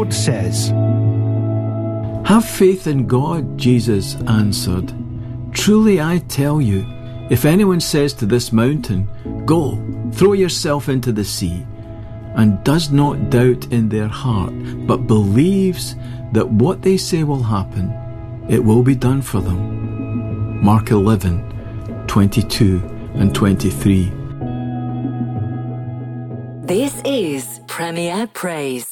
Lord says. Have faith in God, Jesus answered. Truly I tell you, if anyone says to this mountain, Go, throw yourself into the sea, and does not doubt in their heart, but believes that what they say will happen, it will be done for them. Mark 11:22 and 23. This is Premier Praise.